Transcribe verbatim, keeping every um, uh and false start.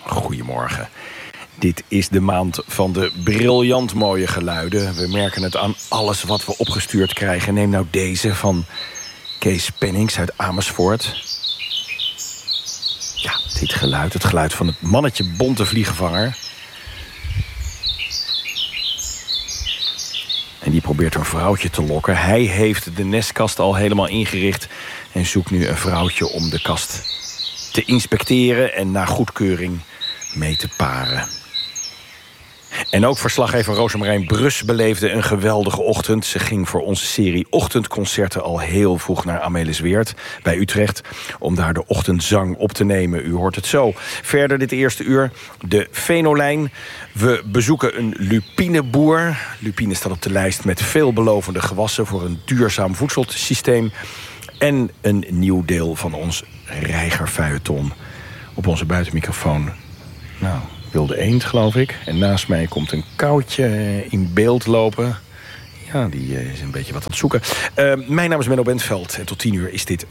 Goedemorgen. Dit is de maand van de briljant mooie geluiden. We merken het aan alles wat we opgestuurd krijgen. Neem nou deze van Kees Pennings uit Amersfoort. Ja, dit geluid, het geluid van het mannetje bonte vliegenvanger. En die probeert een vrouwtje te lokken. Hij heeft de nestkast al helemaal ingericht en zoekt nu een vrouwtje om de kast te inspecteren en naar goedkeuring mee te paren. En ook verslaggever Rosemarijn Brus beleefde een geweldige ochtend. Ze ging voor onze serie Ochtendconcerten al heel vroeg naar Amelisweerd bij Utrecht om daar de ochtendzang op te nemen. U hoort het zo. Verder dit eerste uur de Venolijn. We bezoeken een lupineboer. Lupine staat op de lijst met veelbelovende gewassen voor een duurzaam voedselsysteem. En een nieuw deel van ons reigerfeuilleton. Op onze buitenmicrofoon, nou, wilde eend, geloof ik. En naast mij komt een koutje in beeld lopen. Ja, die is een beetje wat aan het zoeken. Uh, mijn naam is Menno Bentveld en tot tien uur is dit